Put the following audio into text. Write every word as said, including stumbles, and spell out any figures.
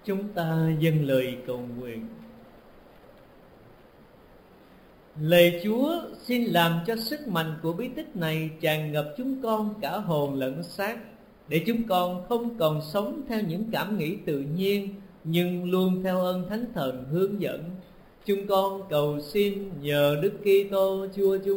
Chúng ta dâng lời cầu nguyện. Lạy Chúa, xin làm cho sức mạnh của bí tích này tràn ngập chúng con cả hồn lẫn xác, để chúng con không còn sống theo những cảm nghĩ tự nhiên, nhưng luôn theo ơn Thánh Thần hướng dẫn. Chúng con cầu xin nhờ Đức Kitô Chúa chúng